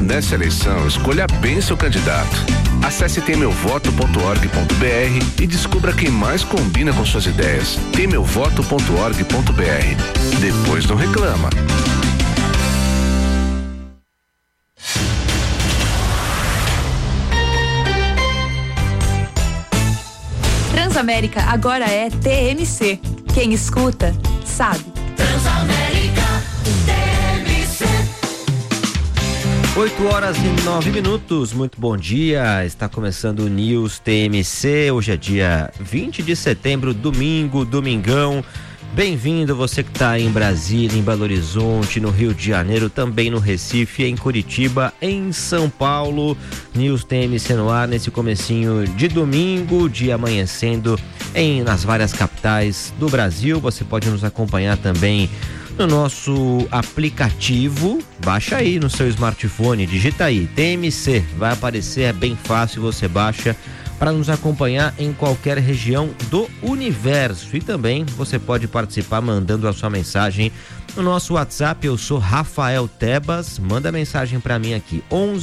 Nessa eleição, escolha bem seu candidato. Acesse temeuvoto.org.br e descubra quem mais combina com suas ideias. temeuvoto.org.br. Depois não reclama. Transamérica agora é TMC. Quem escuta, sabe. Transamérica, TMC. 8h09. Muito bom dia. Está começando o News TMC. Hoje é dia 20 de setembro, domingão. Bem-vindo você que está em Brasília, em Belo Horizonte, no Rio de Janeiro, também no Recife, em Curitiba, em São Paulo. News TMC no ar nesse comecinho de domingo, dia amanhecendo nas várias capitais do Brasil. Você pode nos acompanhar também no nosso aplicativo. Baixa aí no seu smartphone, digita aí, TMC, vai aparecer, é bem fácil, você baixa para nos acompanhar em qualquer região do universo. E também você pode participar mandando a sua mensagem no nosso WhatsApp. Eu sou Rafael Tebas, manda mensagem para mim aqui,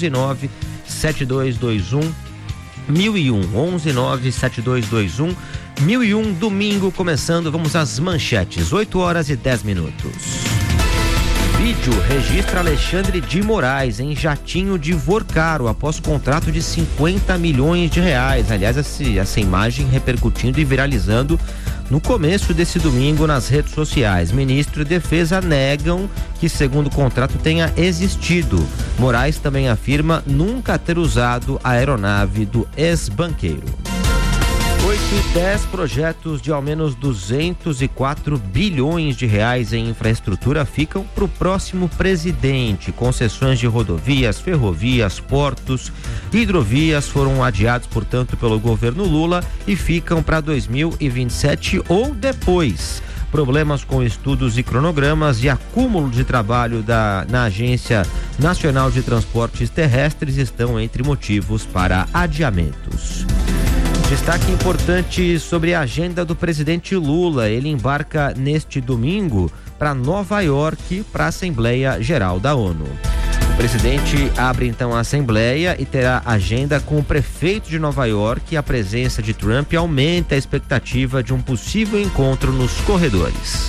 1197221 1001, 1197221 1001, domingo começando. Vamos às manchetes, 8h10. Vídeo registra Alexandre de Moraes em jatinho de Vorcaro após contrato de 50 milhões de reais. Aliás, essa imagem repercutindo e viralizando no começo desse domingo nas redes sociais. Ministro e Defesa negam que segundo contrato tenha existido. Moraes também afirma nunca ter usado a aeronave do ex-banqueiro. 8h10, projetos de ao menos 204 bilhões de reais em infraestrutura ficam para o próximo presidente. Concessões de rodovias, ferrovias, portos, hidrovias foram adiados, portanto, pelo governo Lula e ficam para 2027 ou depois. Problemas com estudos e cronogramas e acúmulo de trabalho na Agência Nacional de Transportes Terrestres estão entre motivos para adiamentos. Destaque importante sobre a agenda do presidente Lula. Ele embarca neste domingo para Nova York para a Assembleia Geral da ONU. O presidente abre então a Assembleia e terá agenda com o prefeito de Nova York. A presença de Trump aumenta a expectativa de um possível encontro nos corredores.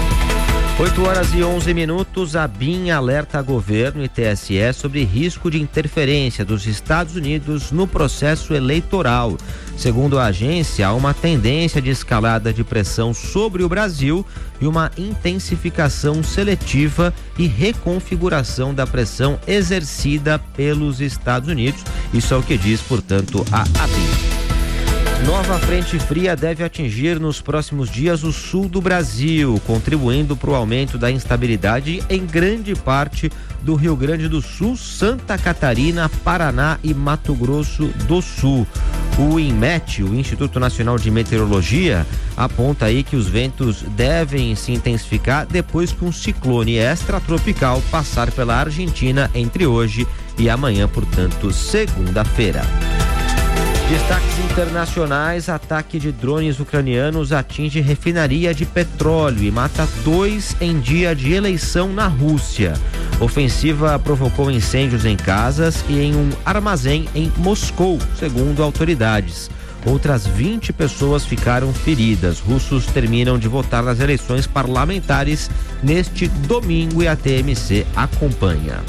8h11, a BIM alerta governo e TSE sobre risco de interferência dos Estados Unidos no processo eleitoral. Segundo a agência, há uma tendência de escalada de pressão sobre o Brasil e uma intensificação seletiva e reconfiguração da pressão exercida pelos Estados Unidos. Isso é o que diz, portanto, a BIM. Nova frente fria deve atingir nos próximos dias o sul do Brasil, contribuindo para o aumento da instabilidade em grande parte do Rio Grande do Sul, Santa Catarina, Paraná e Mato Grosso do Sul. O INMET, o Instituto Nacional de Meteorologia, aponta aí que os ventos devem se intensificar depois que um ciclone extratropical passar pela Argentina entre hoje e amanhã, portanto, segunda-feira. Destaques internacionais: ataque de drones ucranianos atinge refinaria de petróleo e mata 2 em dia de eleição na Rússia. Ofensiva provocou incêndios em casas e em um armazém em Moscou, segundo autoridades. Outras 20 pessoas ficaram feridas. Russos terminam de votar nas eleições parlamentares neste domingo e a TMC acompanha.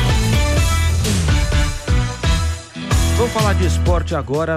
Vamos falar de esporte agora,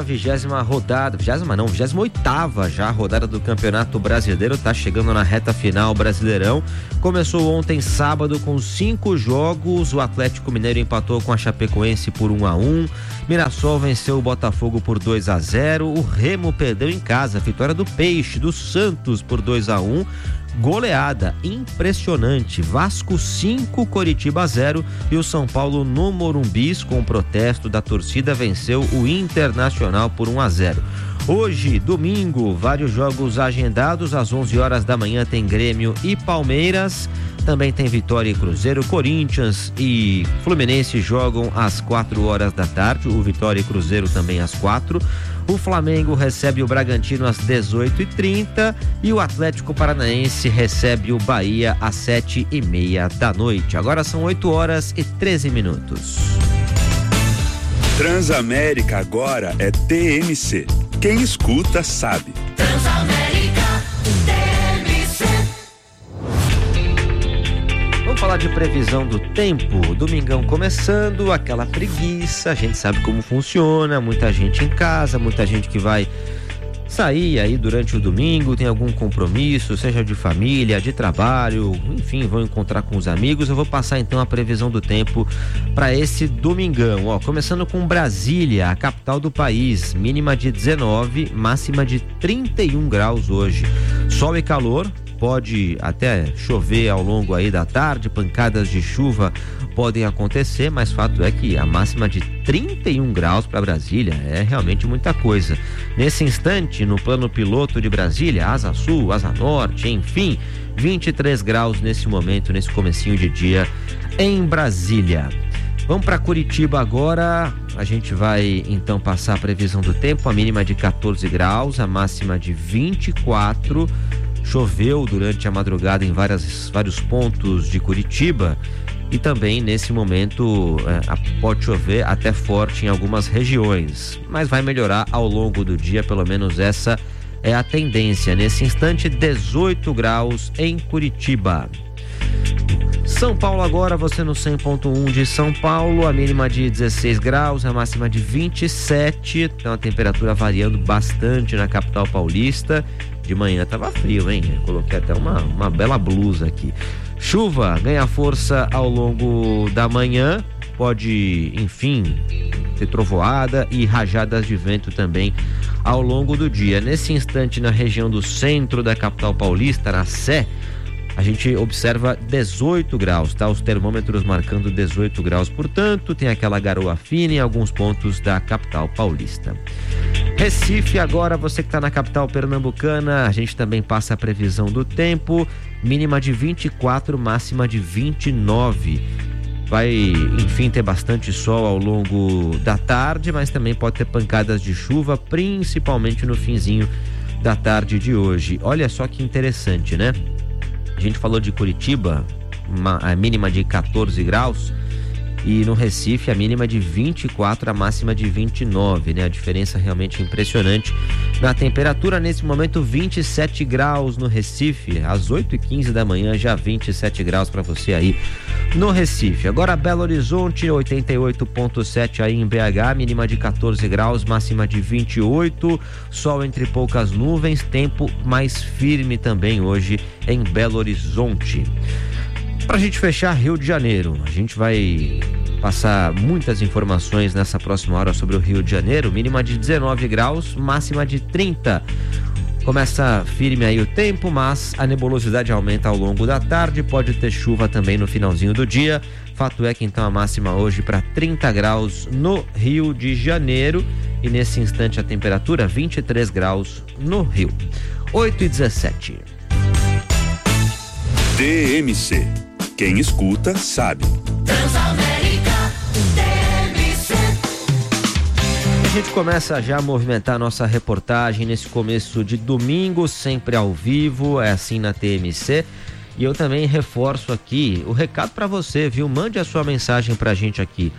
28ª já rodada do Campeonato Brasileiro, tá chegando na reta final. Brasileirão começou ontem sábado com 5 jogos, o Atlético Mineiro empatou com a Chapecoense por 1-1, Mirassol venceu o Botafogo por 2-0, o Remo perdeu em casa, vitória do Peixe, do Santos por 2-1, goleada impressionante, Vasco 5, Coritiba 0 e o São Paulo no Morumbi, com o protesto da torcida, venceu o Internacional por 1-0. Hoje, domingo, vários jogos agendados. Às 11 horas da manhã tem Grêmio e Palmeiras. Também tem Vitória e Cruzeiro. Corinthians e Fluminense jogam às 4 horas da tarde. O Vitória e Cruzeiro também às 4. O Flamengo recebe o Bragantino às 18h30 e o Atlético Paranaense recebe o Bahia às 7h30 da noite. Agora são 8h13. Transamérica agora é TMC. Quem escuta sabe. Transamérica TMC. Vamos falar de previsão do tempo. Domingão começando, aquela preguiça, a gente sabe como funciona, muita gente em casa, muita gente que vai sair aí durante o domingo, tem algum compromisso, seja de família, de trabalho, enfim, vão encontrar com os amigos. Eu vou passar então a previsão do tempo para esse domingão, começando com Brasília, a capital do país, mínima de 19, máxima de 31 graus hoje. Sol e calor, pode até chover ao longo aí da tarde, pancadas de chuva podem acontecer, mas fato é que a máxima de 31 graus para Brasília é realmente muita coisa. Nesse instante, no plano piloto de Brasília, asa sul, asa norte, enfim, 23 graus nesse momento, nesse comecinho de dia em Brasília. Vamos para Curitiba agora, a gente vai então passar a previsão do tempo, a mínima de 14 graus, a máxima de 24. Choveu durante a madrugada em vários pontos de Curitiba e também nesse momento pode chover até forte em algumas regiões, mas vai melhorar ao longo do dia, pelo menos essa é a tendência. Nesse instante, 18 graus em Curitiba. São Paulo agora, você no 100.1 de São Paulo, a mínima de 16 graus, a máxima de 27, então a temperatura variando bastante na capital paulista. De manhã tava frio, hein? Eu coloquei até uma bela blusa aqui. Chuva ganha força ao longo da manhã, pode, enfim, ter trovoada e rajadas de vento também ao longo do dia. Nesse instante, na região do centro da capital paulista, na Sé, a gente observa 18 graus, tá? Os termômetros marcando 18 graus, portanto, tem aquela garoa fina em alguns pontos da capital paulista. Recife agora, você que está na capital pernambucana, a gente também passa a previsão do tempo, mínima de 24, máxima de 29. Vai, enfim, ter bastante sol ao longo da tarde, mas também pode ter pancadas de chuva, principalmente no finzinho da tarde de hoje. Olha só que interessante, né? A gente falou de Curitiba, a mínima de 14 graus, e no Recife a mínima de 24, a máxima de 29, né? A diferença realmente impressionante na temperatura. Nesse momento, 27 graus no Recife, às 8h15 da manhã, já 27 graus para você aí no Recife. Agora Belo Horizonte, 88.7 aí em BH, mínima de 14 graus, máxima de 28, sol entre poucas nuvens, tempo mais firme também hoje em Belo Horizonte. Pra gente fechar, Rio de Janeiro, a gente vai passar muitas informações nessa próxima hora sobre o Rio de Janeiro, mínima de 19 graus, máxima de 30. Começa firme aí o tempo, mas a nebulosidade aumenta ao longo da tarde, pode ter chuva também no finalzinho do dia. Fato é que então a máxima hoje para 30 graus no Rio de Janeiro e nesse instante a temperatura 23 graus no Rio. 8h17. TMC. Quem escuta sabe. Transamérica TMC. A gente começa já a movimentar a nossa reportagem nesse começo de domingo, sempre ao vivo, é assim na TMC. E eu também reforço aqui o recado para você, viu? Mande a sua mensagem pra gente aqui,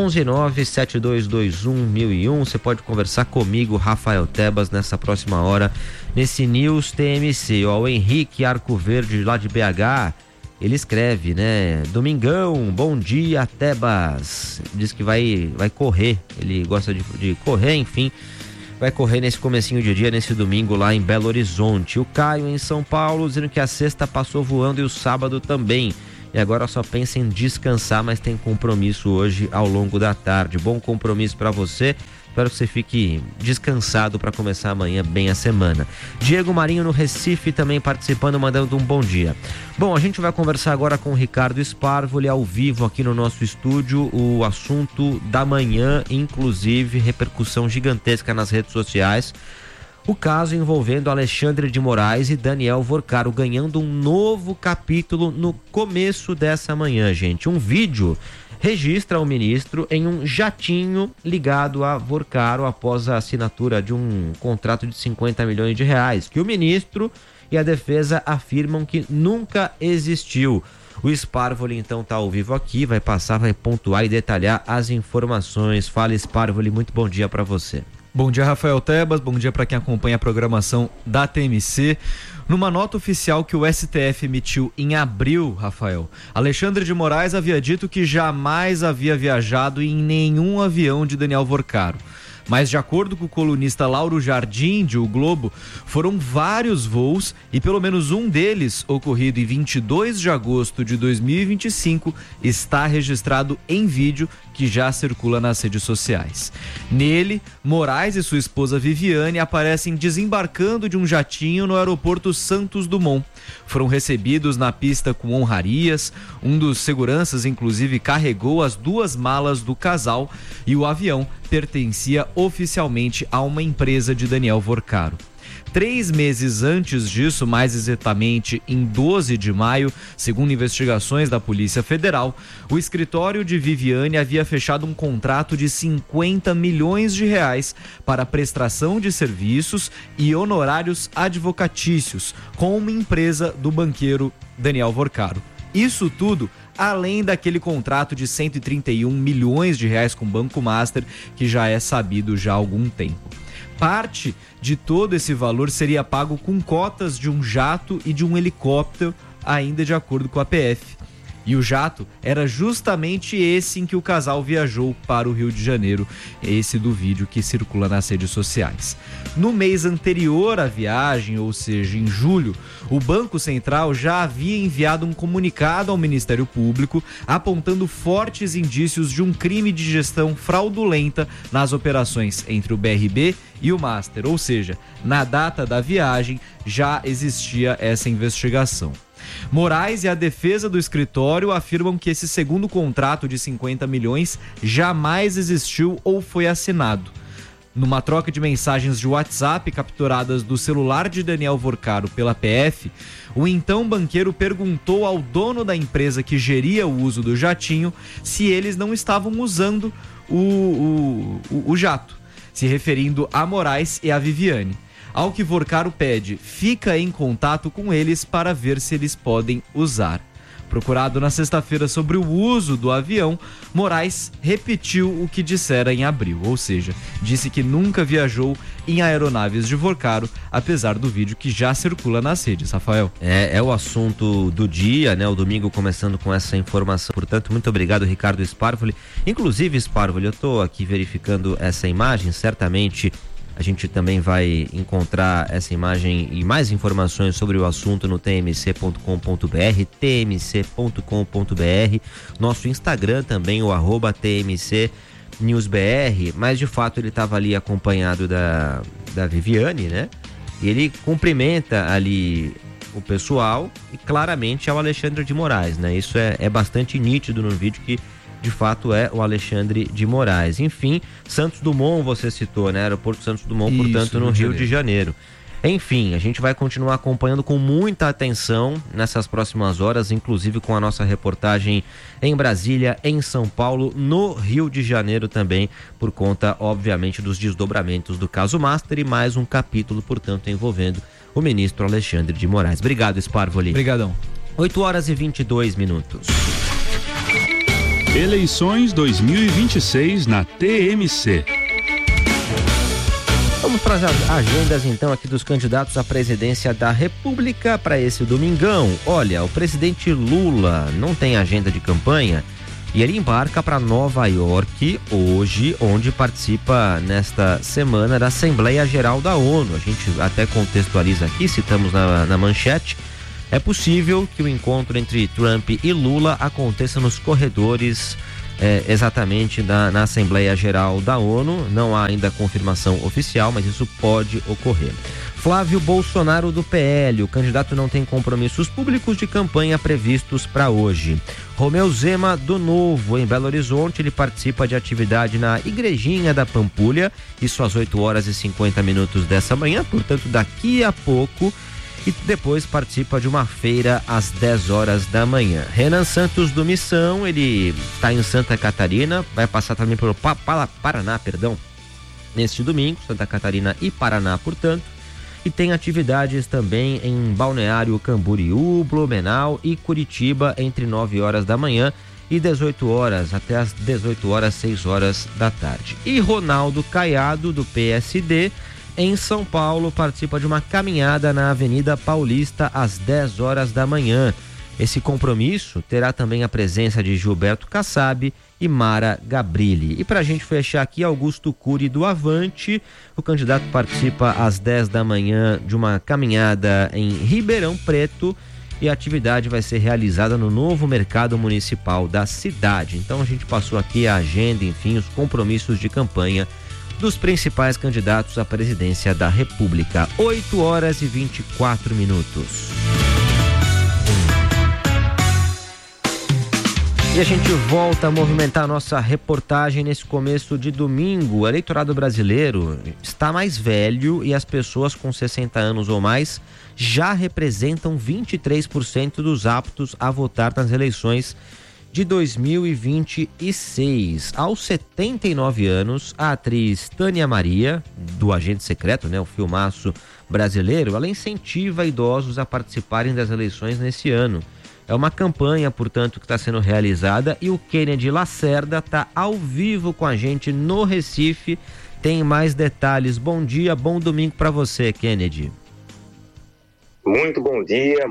11972211001. Você pode conversar comigo, Rafael Tebas, nessa próxima hora, nesse News TMC. O Henrique Arcoverde, lá de BH, ele escreve, né? Domingão, bom dia, Tebas. Diz que vai correr, ele gosta de correr, enfim. Vai correr nesse comecinho de dia, nesse domingo lá em Belo Horizonte. O Caio em São Paulo dizendo que a sexta passou voando e o sábado também. E agora só pensa em descansar, mas tem compromisso hoje ao longo da tarde. Bom compromisso para você. Espero que você fique descansado para começar amanhã bem a semana. Diego Marinho no Recife também participando, mandando um bom dia. Bom, a gente vai conversar agora com o Ricardo Sparvoli ao vivo aqui no nosso estúdio. O assunto da manhã, inclusive repercussão gigantesca nas redes sociais. O caso envolvendo Alexandre de Moraes e Daniel Vorcaro ganhando um novo capítulo no começo dessa manhã, gente. Um vídeo registra o ministro em um jatinho ligado a Vorcaro após a assinatura de um contrato de 50 milhões de reais, que o ministro e a defesa afirmam que nunca existiu. O Sparvoli então está ao vivo aqui, vai passar, vai pontuar e detalhar as informações. Fala, Sparvoli, muito bom dia para você. Bom dia, Rafael Tebas, bom dia para quem acompanha a programação da TMC. Numa nota oficial que o STF emitiu em abril, Rafael, Alexandre de Moraes havia dito que jamais havia viajado em nenhum avião de Daniel Vorcaro. Mas, de acordo com o colunista Lauro Jardim, de O Globo, foram vários voos e pelo menos um deles, ocorrido em 22 de agosto de 2025, está registrado em vídeo que já circula nas redes sociais. Nele, Moraes e sua esposa Viviane aparecem desembarcando de um jatinho no aeroporto Santos Dumont. Foram recebidos na pista com honrarias, um dos seguranças inclusive carregou as 2 malas do casal e o avião pertencia oficialmente a uma empresa de Daniel Vorcaro. 3 meses antes disso, mais exatamente em 12 de maio, segundo investigações da Polícia Federal, o escritório de Viviane havia fechado um contrato de 50 milhões de reais para prestação de serviços e honorários advocatícios com uma empresa do banqueiro Daniel Vorcaro. Isso tudo além daquele contrato de 131 milhões de reais com o Banco Master, que já é sabido já há algum tempo. Parte de todo esse valor seria pago com cotas de um jato e de um helicóptero, ainda de acordo com a PF. E o jato era justamente esse em que o casal viajou para o Rio de Janeiro, esse do vídeo que circula nas redes sociais. No mês anterior à viagem, ou seja, em julho, o Banco Central já havia enviado um comunicado ao Ministério Público apontando fortes indícios de um crime de gestão fraudulenta nas operações entre o BRB e o Master, ou seja, na data da viagem já existia essa investigação. Moraes e a defesa do escritório afirmam que esse segundo contrato de 50 milhões jamais existiu ou foi assinado. Numa troca de mensagens de WhatsApp capturadas do celular de Daniel Vorcaro pela PF, o então banqueiro perguntou ao dono da empresa que geria o uso do jatinho se eles não estavam usando o jato, se referindo a Moraes e a Viviane. Ao que Vorcaro pede, fica em contato com eles para ver se eles podem usar. Procurado na sexta-feira sobre o uso do avião, Moraes repetiu o que dissera em abril, ou seja, disse que nunca viajou em aeronaves de Vorcaro, apesar do vídeo que já circula nas redes, Rafael. É o assunto do dia, né? O domingo começando com essa informação. Portanto, muito obrigado, Ricardo Sparvoli. Inclusive, Sparvoli, eu estou aqui verificando essa imagem, certamente a gente também vai encontrar essa imagem e mais informações sobre o assunto no tmc.com.br, tmc.com.br, nosso Instagram também, o @tmcnewsbr, mas de fato ele estava ali acompanhado da Viviane, né? E ele cumprimenta ali o pessoal e claramente é o Alexandre de Moraes, né? Isso é bastante nítido no vídeo que de fato é o Alexandre de Moraes. Enfim, Santos Dumont você citou, né? Aeroporto Santos Dumont, isso, portanto, no Rio de Janeiro. Enfim, a gente vai continuar acompanhando com muita atenção nessas próximas horas, inclusive com a nossa reportagem em Brasília, em São Paulo, no Rio de Janeiro também, por conta, obviamente, dos desdobramentos do caso Master e mais um capítulo, portanto, envolvendo o ministro Alexandre de Moraes. Obrigado, Sparvoli. Obrigadão. 8h22. Eleições 2026 na TMC. Vamos para as agendas então aqui dos candidatos à presidência da República para esse domingão. Olha, o presidente Lula não tem agenda de campanha e ele embarca para Nova York hoje, onde participa nesta semana da Assembleia Geral da ONU. A gente até contextualiza aqui, citamos na manchete. É possível que o encontro entre Trump e Lula aconteça nos corredores exatamente na Assembleia Geral da ONU. Não há ainda confirmação oficial, mas isso pode ocorrer. Flávio Bolsonaro do PL, o candidato não tem compromissos públicos de campanha previstos para hoje. Romeu Zema do Novo, em Belo Horizonte, ele participa de atividade na Igrejinha da Pampulha, isso às 8h50 dessa manhã, portanto daqui a pouco. E depois participa de uma feira às 10 horas da manhã. Renan Santos do Missão, ele está em Santa Catarina, vai passar também pelo Paraná, neste domingo, Santa Catarina e Paraná, portanto. E tem atividades também em Balneário Camboriú, Blumenau e Curitiba entre 9 horas da manhã e 18 horas, até as 18 horas, 6 horas da tarde. E Ronaldo Caiado, do PSD, em São Paulo, participa de uma caminhada na Avenida Paulista às 10 horas da manhã. Esse compromisso terá também a presença de Gilberto Kassab e Mara Gabrilli. E para a gente fechar aqui, Augusto Cury, do Avante, o candidato participa às 10 da manhã de uma caminhada em Ribeirão Preto, e a atividade vai ser realizada no novo mercado municipal da cidade. Então a gente passou aqui a agenda, enfim, os compromissos de campanha dos principais candidatos à presidência da República. 8 horas e 24 minutos. E a gente volta a movimentar a nossa reportagem nesse começo de domingo. O eleitorado brasileiro está mais velho e as pessoas com 60 anos ou mais já representam 23% dos aptos a votar nas eleições de 2026. Aos 79 anos, a atriz Tânia Maria, do Agente Secreto, o filmaço brasileiro, ela incentiva idosos a participarem das eleições nesse ano. É uma campanha, portanto, que está sendo realizada, e o Kennedy Lacerda está ao vivo com a gente no Recife. Tem mais detalhes. Bom dia, bom domingo para você, Kennedy. Muito bom dia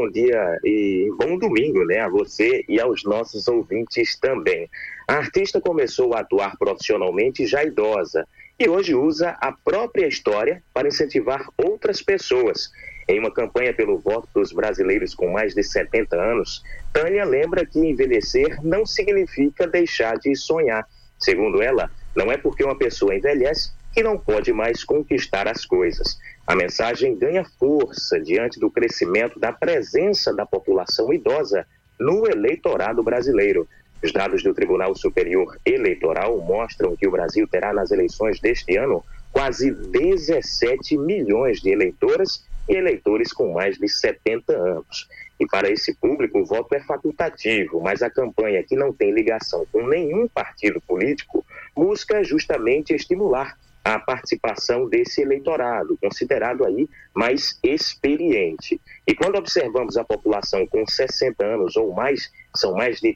e bom domingo, a você e aos nossos ouvintes também. A artista começou a atuar profissionalmente já idosa e hoje usa a própria história para incentivar outras pessoas. Em uma campanha pelo voto dos brasileiros com mais de 70 anos, Tânia lembra que envelhecer não significa deixar de sonhar. Segundo ela, não é porque uma pessoa envelhece que não pode mais conquistar as coisas. A mensagem ganha força diante do crescimento da presença da população idosa no eleitorado brasileiro. Os dados do Tribunal Superior Eleitoral mostram que o Brasil terá nas eleições deste ano quase 17 milhões de eleitoras e eleitores com mais de 70 anos. E para esse público o voto é facultativo, mas a campanha, que não tem ligação com nenhum partido político, busca justamente estimular a participação desse eleitorado, considerado aí mais experiente. E quando observamos a população com 60 anos ou mais, são mais de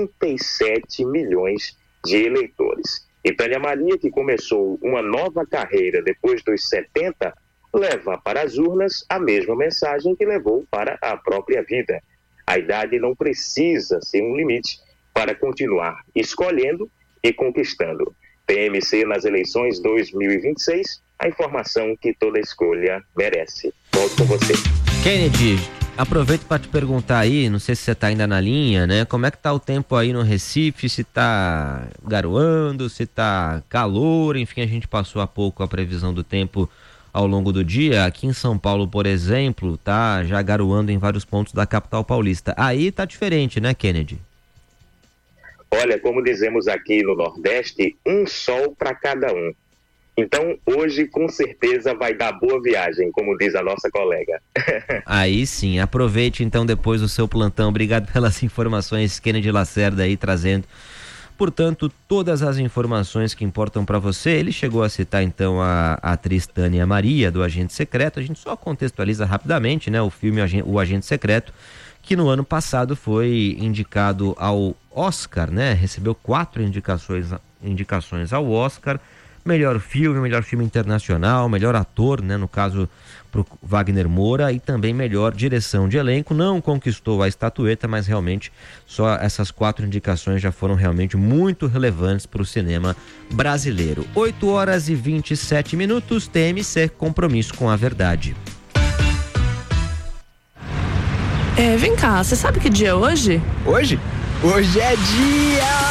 37 milhões de eleitores. E Tânia Maria, que começou uma nova carreira depois dos 70, leva para as urnas a mesma mensagem que levou para a própria vida. A idade não precisa ser um limite para continuar escolhendo e conquistando. TMC nas eleições 2026, a informação que toda escolha merece. Volto com você. Kennedy, aproveito para te perguntar aí, não sei se você está ainda na linha, como é que tá o tempo aí no Recife, se tá garoando, se tá calor, enfim, a gente passou há pouco a previsão do tempo ao longo do dia. Aqui em São Paulo, por exemplo, tá já garoando em vários pontos da capital paulista. Aí tá diferente, Kennedy? Olha, como dizemos aqui no Nordeste, um sol para cada um. Então, hoje, com certeza, vai dar boa viagem, como diz a nossa colega. Aí sim, aproveite então depois do seu plantão. Obrigado pelas informações, Kennedy Lacerda aí trazendo, portanto, todas as informações que importam para você. Ele chegou a citar então a atriz Tânia Maria, do Agente Secreto. A gente só contextualiza rapidamente, o filme O Agente Secreto, que no ano passado foi indicado ao Oscar, recebeu 4 indicações ao Oscar: melhor filme internacional, melhor ator, no caso pro Wagner Moura, e também melhor direção de elenco. Não conquistou a estatueta, mas realmente só essas 4 indicações já foram realmente muito relevantes para o cinema brasileiro. 8 horas e 27 minutos, TMC, compromisso com a verdade. Vem cá, você sabe que dia é hoje? Hoje? Hoje é dia